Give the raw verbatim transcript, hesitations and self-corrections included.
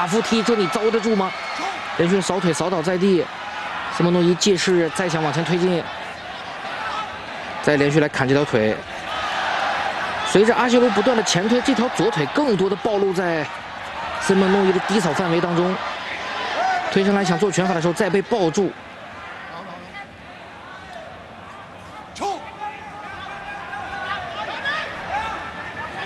大腹踢，这你遭得住吗？连续扫腿扫倒在地，西蒙诺伊借势再想往前推进，再连续来砍这条腿。随着阿修罗不断的前推，这条左腿更多的暴露在西蒙诺伊的低扫范围当中。推上来想做拳法的时候，再被抱住。